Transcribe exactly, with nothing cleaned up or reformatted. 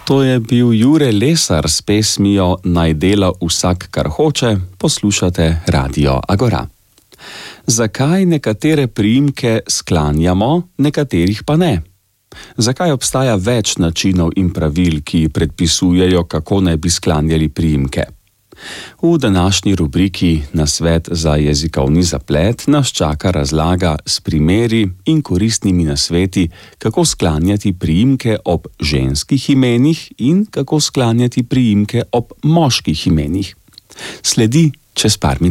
To je bil Jure Lesar s pesmijo Naj dela vsak, kar hoče. Poslušate Radio Agora. Zakaj nekatere priimke sklanjamo, nekaterih pa ne? Zakaj obstaja več načinov in pravil, ki predpisujejo, kako naj bi sklanjali priimke? V današnji rubriki Nasvet za jezikovni zaplet nas čaka razlaga s primeri in koristnimi nasveti, kako sklanjati priimke ob ženskih imenih in kako sklanjati priimke ob moških imenih. Sledi čez par minut.